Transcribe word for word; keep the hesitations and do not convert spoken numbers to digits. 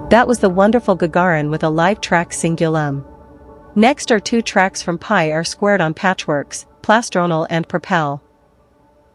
That was the wonderful Gagarin with a live track singulum. Next are two tracks from Pi R squared on patchworks, plastronal and propel.